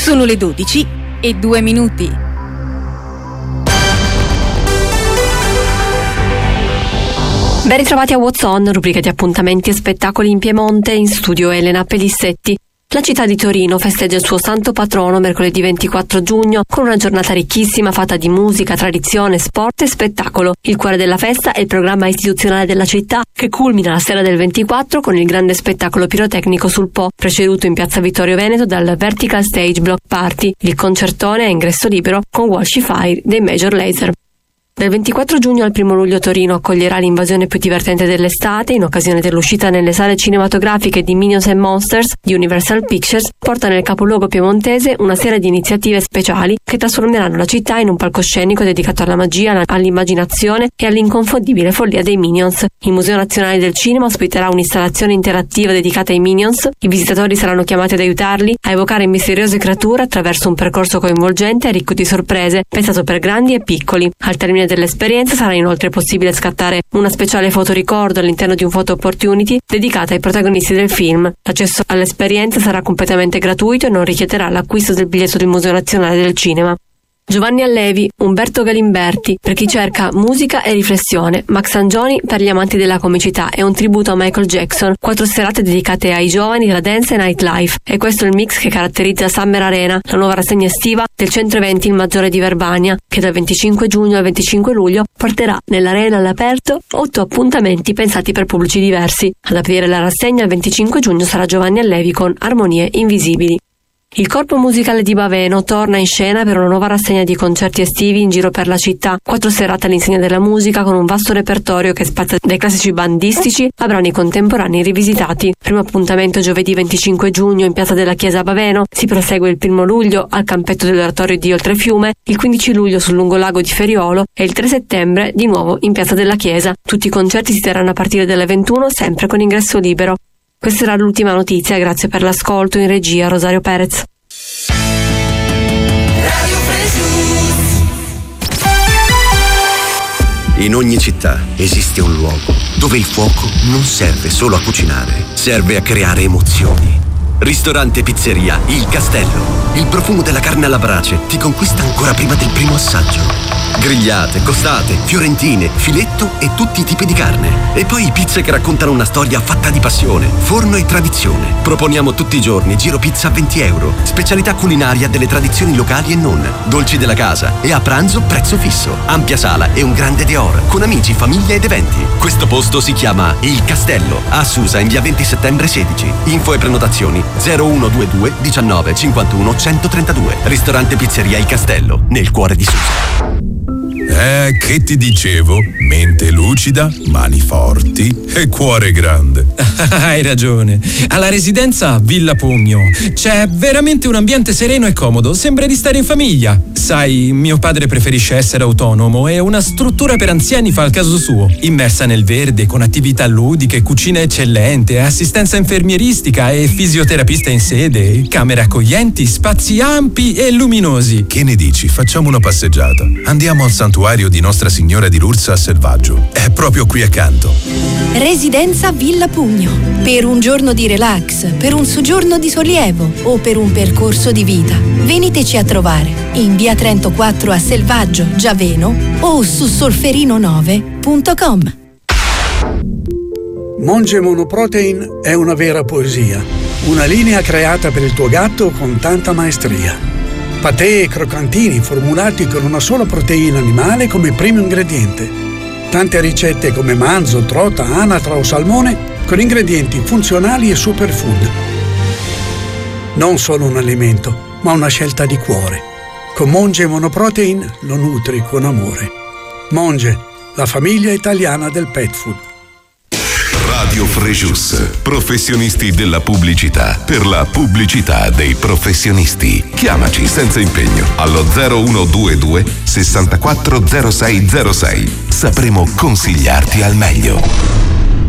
Sono le 12:02. Ben ritrovati a What's On, rubrica di appuntamenti e spettacoli in Piemonte, in studio Elena Pellissetti. La città di Torino festeggia il suo santo patrono mercoledì 24 giugno con una giornata ricchissima fatta di musica, tradizione, sport e spettacolo. Il cuore della festa è il programma istituzionale della città che culmina la sera del 24 con il grande spettacolo pirotecnico sul Po, preceduto in piazza Vittorio Veneto dal Vertical Stage Block Party. Il concertone è ingresso libero con Walshy Fire dei Major Lazer. Dal 24 giugno al 1 luglio Torino accoglierà l'invasione più divertente dell'estate in occasione dell'uscita nelle sale cinematografiche di Minions and Monsters di Universal Pictures. Porta nel capoluogo piemontese una serie di iniziative speciali che trasformeranno la città in un palcoscenico dedicato alla magia, all'immaginazione e all'inconfondibile follia dei Minions. Il Museo Nazionale del Cinema ospiterà un'installazione interattiva dedicata ai Minions. I visitatori saranno chiamati ad aiutarli a evocare misteriose creature attraverso un percorso coinvolgente e ricco di sorprese, pensato per grandi e piccoli. Al termine dell'esperienza sarà inoltre possibile scattare una speciale fotoricordo all'interno di un photo opportunity dedicata ai protagonisti del film. L'accesso all'esperienza sarà completamente gratuito e non richiederà l'acquisto del biglietto del Museo Nazionale del Cinema. Giovanni Allevi, Umberto Galimberti per chi cerca musica e riflessione, Max Angioni per gli amanti della comicità e un tributo a Michael Jackson, 4 serate dedicate ai giovani, la dance e nightlife. E questo è il mix che caratterizza Summer Arena, la nuova rassegna estiva del centro eventi Il Maggiore di Verbania, che dal 25 giugno al 25 luglio porterà nell'arena all'aperto 8 appuntamenti pensati per pubblici diversi. Ad aprire la rassegna il 25 giugno sarà Giovanni Allevi con Armonie Invisibili. Il Corpo Musicale di Baveno torna in scena per una nuova rassegna di concerti estivi in giro per la città. 4 serate all'insegna della musica con un vasto repertorio che spazia dai classici bandistici a brani contemporanei rivisitati. Primo appuntamento giovedì 25 giugno in Piazza della Chiesa a Baveno, si prosegue il 1 luglio al campetto dell'Oratorio di Oltrefiume, il 15 luglio sul lungolago di Feriolo e il 3 settembre di nuovo in Piazza della Chiesa. Tutti i concerti si terranno a partire dalle 21, sempre con ingresso libero. Questa era l'ultima notizia, grazie per l'ascolto. In regia Rosario Perez. In ogni città esiste un luogo dove il fuoco non serve solo a cucinare, serve a creare emozioni. Ristorante Pizzeria Il Castello. Il profumo della carne alla brace ti conquista ancora prima del primo assaggio. Grigliate, costate, fiorentine, filetto e tutti i tipi di carne. E poi pizze che raccontano una storia fatta di passione, forno e tradizione. Proponiamo tutti i giorni giro pizza a €20, specialità culinaria delle tradizioni locali e non, dolci della casa e a pranzo prezzo fisso, ampia sala e un grande decor, con amici, famiglia ed eventi. Questo posto si chiama Il Castello, a Susa in via 20 settembre 16. Info e prenotazioni 0122 19 51 132. Ristorante Pizzeria Il Castello, nel cuore di Susa. Che ti dicevo? Mente lucida, mani forti e cuore grande. Hai ragione. Alla residenza Villa Pugno c'è veramente un ambiente sereno e comodo. Sembra di stare in famiglia. Sai, mio padre preferisce essere autonomo e una struttura per anziani fa il caso suo. Immersa nel verde, con attività ludiche, cucina eccellente, assistenza infermieristica e fisioterapista in sede, camere accoglienti, spazi ampi e luminosi. Che ne dici? Facciamo una passeggiata. Andiamo al santuario di Nostra Signora di Lourdes a Selvaggio. È proprio qui accanto. Residenza Villa Pugno. Per un giorno di relax, per un soggiorno di sollievo o per un percorso di vita. Veniteci a trovare in via Trento 4 a Selvaggio, Giaveno o su solferino9.com. Monge Monoprotein è una vera poesia. Una linea creata per il tuo gatto con tanta maestria. Patè e croccantini formulati con una sola proteina animale come primo ingrediente. Tante ricette come manzo, trota, anatra o salmone con ingredienti funzionali e superfood. Non solo un alimento, ma una scelta di cuore. Con Monge Monoprotein lo nutri con amore. Monge, la famiglia italiana del pet food. Radio Frejus, professionisti della pubblicità, per la pubblicità dei professionisti. Chiamaci senza impegno allo 0122 64 0606. Sapremo consigliarti al meglio.